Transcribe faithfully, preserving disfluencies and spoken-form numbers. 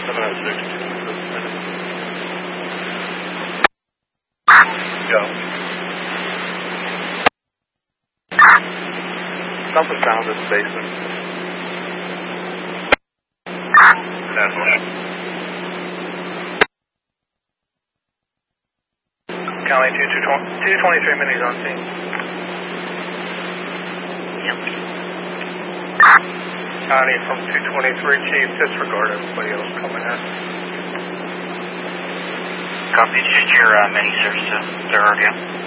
seven oh six. Go. Something found in the basement. That's one. County two twenty-three minis on scene. Yep. County from two twenty-three, Chief, disregard everybody else coming in. Copy, just your uh, mini search to third, yeah.